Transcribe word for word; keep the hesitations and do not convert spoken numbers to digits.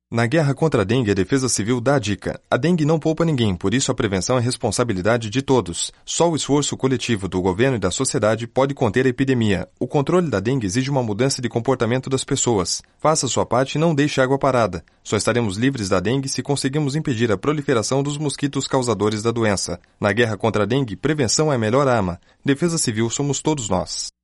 Na guerra contra a dengue, a Defesa Civil dá a dica. A dengue não poupa ninguém, por isso a prevenção é responsabilidade de todos. Só o esforço coletivo do governo e da sociedade pode conter a epidemia. O controle da dengue exige uma mudança de comportamento das pessoas. Faça sua parte e não deixe água parada. Só estaremos livres da dengue se conseguirmos impedir a proliferação dos mosquitos causadores da doença. Na guerra contra a dengue, prevenção é a melhor arma. Defesa Civil somos todos nós.